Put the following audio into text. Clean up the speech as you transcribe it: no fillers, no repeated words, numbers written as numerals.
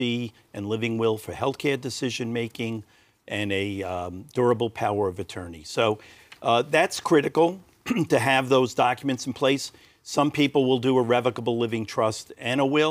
and living will for healthcare decision-making, and a durable power of attorney. So that's critical to have those documents in place. Some people will do a revocable living trust and a will.